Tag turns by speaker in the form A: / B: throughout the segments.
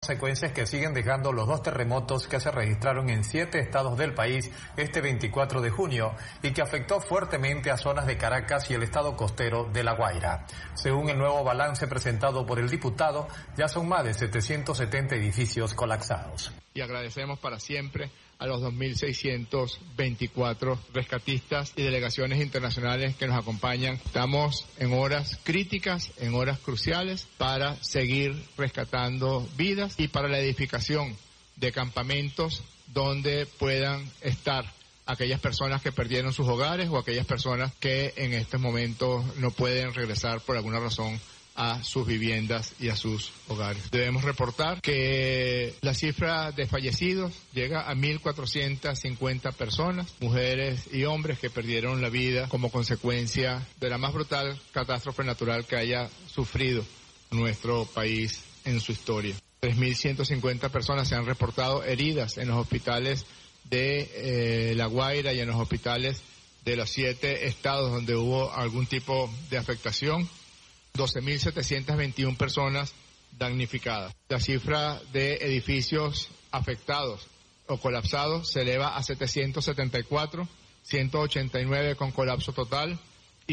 A: consecuencias que siguen dejando los 2 terremotos que se registraron en 7 estados del país este 24 de junio y que afectó fuertemente a zonas de Caracas y el estado costero de La Guaira. Según el nuevo balance presentado por el diputado, ya son más de 770 edificios colapsados.
B: Y agradecemos para siempre a los 2.624 rescatistas y delegaciones internacionales que nos acompañan. Estamos en horas críticas, en horas cruciales para seguir rescatando vidas y para la edificación de campamentos donde puedan estar aquellas personas que perdieron sus hogares o aquellas personas que en estos momentos no pueden regresar por alguna razón a sus viviendas y a sus hogares. Debemos reportar que la cifra de fallecidos llega a 1.450 personas, mujeres y hombres que perdieron la vida como consecuencia de la más brutal catástrofe natural que haya sufrido nuestro país en su historia. 3.150 personas se han reportado heridas en los hospitales de La Guaira y en los hospitales de los 7 estados donde hubo algún tipo de afectación. 12.721 personas damnificadas. La cifra de edificios afectados o colapsados se eleva a 774, 189 con colapso total y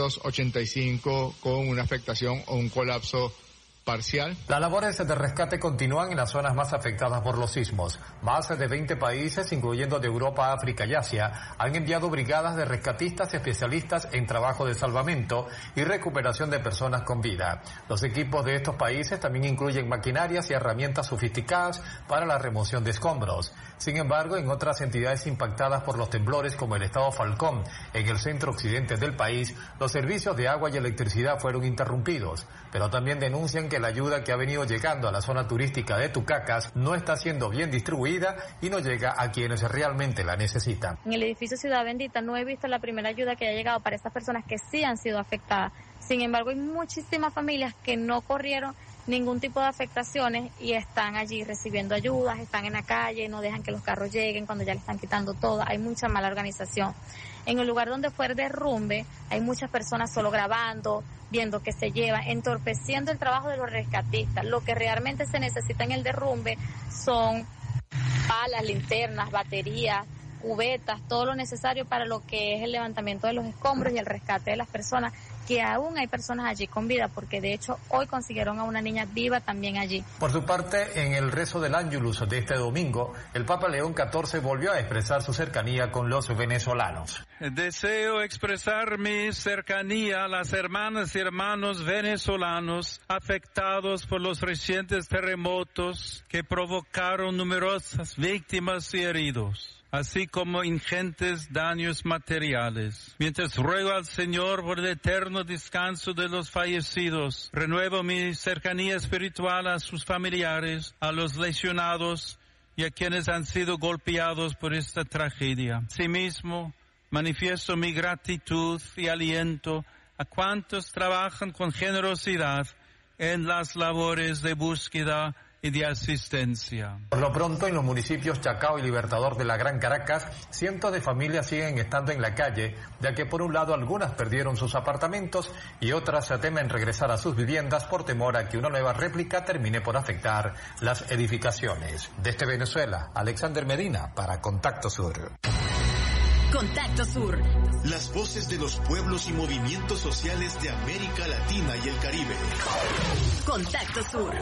B: 585 con una afectación o un colapso parcial.
A: Las labores de rescate continúan en las zonas más afectadas por los sismos. Más de 20 países, incluyendo de Europa, África y Asia, han enviado brigadas de rescatistas especialistas en trabajo de salvamento y recuperación de personas con vida. Los equipos de estos países también incluyen maquinarias y herramientas sofisticadas para la remoción de escombros. Sin embargo, en otras entidades impactadas por los temblores, como el estado Falcón, en el centro occidente del país, los servicios de agua y electricidad fueron interrumpidos, pero también denuncian que la ayuda que ha venido llegando a la zona turística de Tucacas no está siendo bien distribuida y no llega a quienes realmente la necesitan.
C: En el edificio Ciudad Bendita no he visto la primera ayuda que haya llegado para estas personas que sí han sido afectadas. Sin embargo, hay muchísimas familias que no corrieron ningún tipo de afectaciones y están allí recibiendo ayudas, están en la calle, no dejan que los carros lleguen cuando ya le están quitando todo. Hay mucha mala organización. En el lugar donde fue el derrumbe, hay muchas personas solo grabando, viendo qué se lleva, entorpeciendo el trabajo de los rescatistas. Lo que realmente se necesita en el derrumbe son palas, linternas, baterías, cubetas, todo lo necesario para lo que es el levantamiento de los escombros y el rescate de las personas, que aún hay personas allí con vida, porque de hecho hoy consiguieron a una niña viva también allí.
A: Por su parte, en el rezo del Ángelus de este domingo, el Papa León XIV volvió a expresar su cercanía con los venezolanos.
D: Deseo expresar mi cercanía a las hermanas y hermanos venezolanos afectados por los recientes terremotos que provocaron numerosas víctimas y heridos, así como ingentes daños materiales. Mientras ruego al Señor por el eterno descanso de los fallecidos, renuevo mi cercanía espiritual a sus familiares, a los lesionados y a quienes han sido golpeados por esta tragedia. Asimismo, manifiesto mi gratitud y aliento a cuantos trabajan con generosidad en las labores de búsqueda y de asistencia.
A: Por lo pronto, en los municipios Chacao y Libertador de la Gran Caracas, cientos de familias siguen estando en la calle, ya que por un lado algunas perdieron sus apartamentos y otras se temen regresar a sus viviendas por temor a que una nueva réplica termine por afectar las edificaciones. Desde Venezuela, Alexander Medina para Contacto Sur.
E: Contacto Sur.
F: Las voces de los pueblos y movimientos sociales de América Latina y el Caribe.
E: Contacto Sur.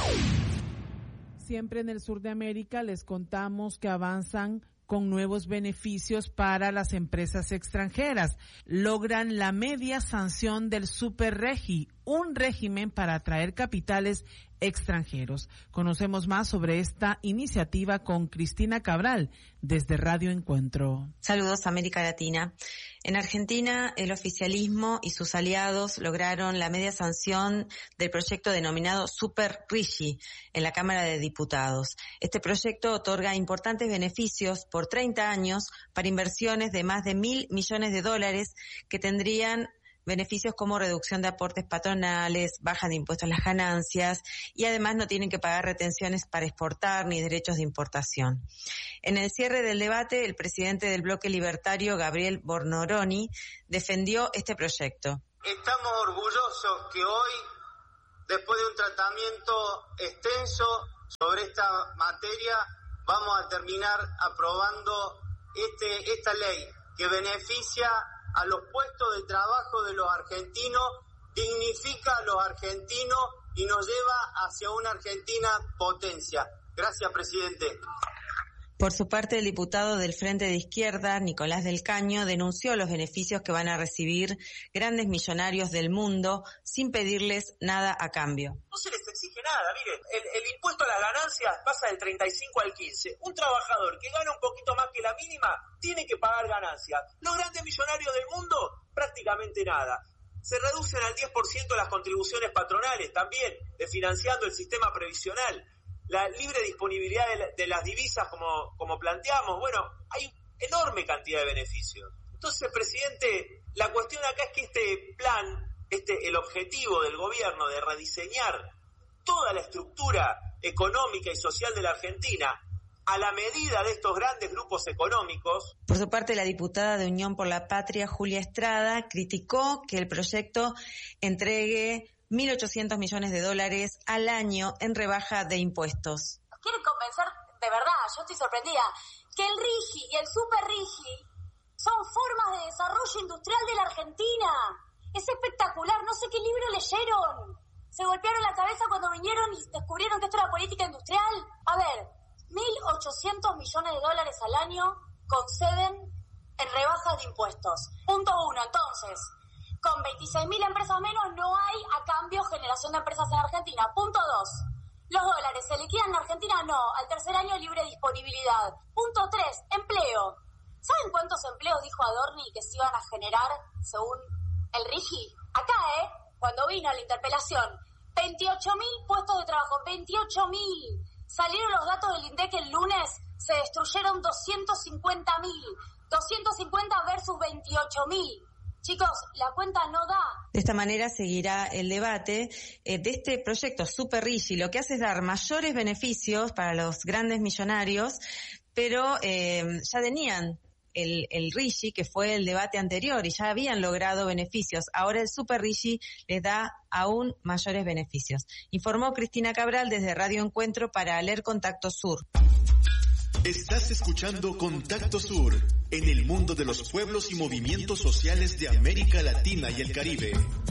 G: Siempre en el sur de América les contamos que avanzan con nuevos beneficios para las empresas extranjeras. Logran la media sanción del Superregi, un régimen para atraer capitales extranjeros. Conocemos más sobre esta iniciativa con Cristina Cabral, desde Radio Encuentro.
H: Saludos, América Latina. En Argentina, el oficialismo y sus aliados lograron la media sanción del proyecto denominado Superregi en la Cámara de Diputados. Este proyecto otorga importantes beneficios por 30 años para inversiones de más de $1.000 millones que tendrían beneficios como reducción de aportes patronales, baja de impuestos a las ganancias y además no tienen que pagar retenciones para exportar ni derechos de importación. En el cierre del debate, el presidente del bloque libertario, Gabriel Bornoroni, defendió este proyecto.
I: Estamos orgullosos que hoy, después de un tratamiento extenso Sobre esta materia vamos a terminar aprobando esta ley que beneficia a los puestos de trabajo de los argentinos, dignifica a los argentinos y nos lleva hacia una Argentina potencia. Gracias, presidente.
H: Por su parte, el diputado del Frente de Izquierda, Nicolás del Caño, denunció los beneficios que van a recibir grandes millonarios del mundo sin pedirles nada a cambio.
J: No se les exige nada, miren, el impuesto a las ganancias pasa del 35 al 15. Un trabajador que gana un poquito más que la mínima tiene que pagar ganancias. Los grandes millonarios del mundo, prácticamente nada. Se reducen al 10% las contribuciones patronales también, desfinanciando el sistema previsional. La libre disponibilidad de las divisas como planteamos, bueno, hay enorme cantidad de beneficios. Entonces, presidente, la cuestión acá es que este plan, el objetivo del gobierno de rediseñar toda la estructura económica y social de la Argentina a la medida de estos grandes grupos económicos.
H: Por su parte, la diputada de Unión por la Patria, Julia Estrada, criticó que el proyecto entregue $1.800 millones al año en rebaja de impuestos.
K: Quieren convencer, de verdad, yo estoy sorprendida, que el RIGI y el Super RIGI son formas de desarrollo industrial de la Argentina. Es espectacular, no sé qué libro leyeron. Se golpearon la cabeza cuando vinieron y descubrieron que esto era política industrial. A ver, $1.800 millones al año conceden en rebajas de impuestos. Punto 1, entonces, con 26.000 empresas menos no hay a cambio generación de empresas en Argentina. Punto 2, los dólares se liquidan en Argentina, no, al tercer año libre disponibilidad. Punto 3, empleo. ¿Saben cuántos empleos dijo Adorni que se iban a generar según el RIGI? Acá, cuando vino la interpelación, 28.000 puestos de trabajo, 28.000. Salieron los datos del INDEC el lunes, se destruyeron 250.000. 250 versus 28.000. Chicos, la cuenta no da.
H: De esta manera seguirá el debate de este proyecto Super RIGI. Lo que hace es dar mayores beneficios para los grandes millonarios, pero ya tenían el RIGI, que fue el debate anterior, y ya habían logrado beneficios. Ahora el Super RIGI les da aún mayores beneficios. Informó Cristina Cabral desde Radio Encuentro para Leer Contacto Sur.
F: Estás escuchando Contacto Sur, en el mundo de los pueblos y movimientos sociales de América Latina y el Caribe.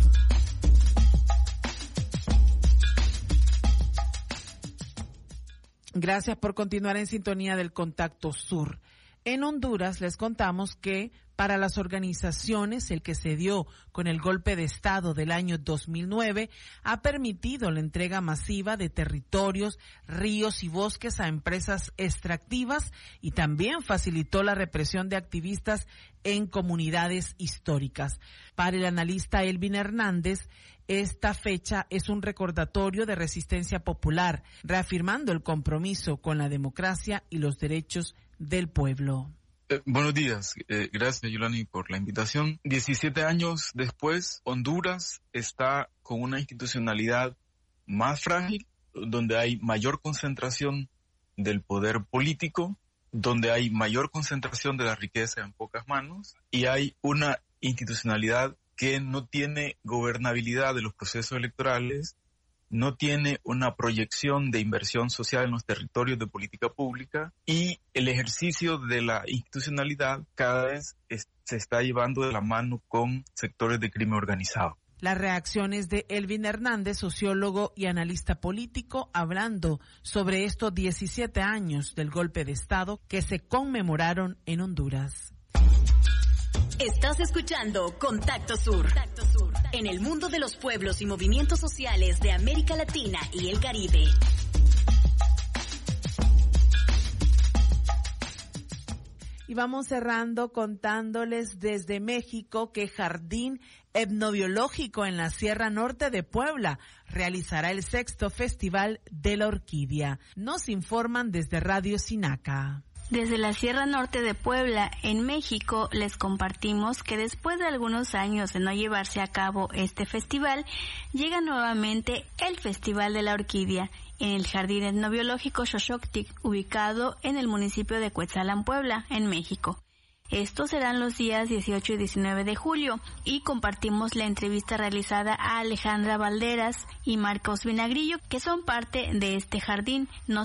G: Gracias por continuar en sintonía del Contacto Sur. En Honduras les contamos que para las organizaciones el que se dio con el golpe de Estado del año 2009 ha permitido la entrega masiva de territorios, ríos y bosques a empresas extractivas y también facilitó la represión de activistas en comunidades históricas. Para el analista Elvin Hernández, esta fecha es un recordatorio de resistencia popular, reafirmando el compromiso con la democracia y los derechos del pueblo.
L: Buenos días. Gracias, Yolani, por la invitación. 17 años después, Honduras está con una institucionalidad más frágil, donde hay mayor concentración del poder político, donde hay mayor concentración de la riqueza en pocas manos, y hay una institucionalidad que no tiene gobernabilidad de los procesos electorales, no tiene una proyección de inversión social en los territorios de política pública, y el ejercicio de la institucionalidad cada vez se está llevando de la mano con sectores de crimen organizado.
G: Las reacciones de Elvin Hernández, sociólogo y analista político, hablando sobre estos 17 años del golpe de Estado que se conmemoraron en Honduras.
E: Estás escuchando Contacto Sur, en el mundo de los pueblos y movimientos sociales de América Latina y el Caribe.
G: Y vamos cerrando contándoles desde México que Jardín Etnobiológico en la Sierra Norte de Puebla realizará el 6º Festival de la Orquídea. Nos informan desde Radio Sinaca.
M: Desde la Sierra Norte de Puebla, en México, les compartimos que después de algunos años de no llevarse a cabo este festival, llega nuevamente el Festival de la Orquídea en el Jardín Etnobiológico Xochoctic, ubicado en el municipio de Cuetzalan, Puebla, en México. Estos serán los días 18 y 19 de julio y compartimos la entrevista realizada a Alejandra Valderas y Marcos Vinagrillo, que son parte de este jardín. Nos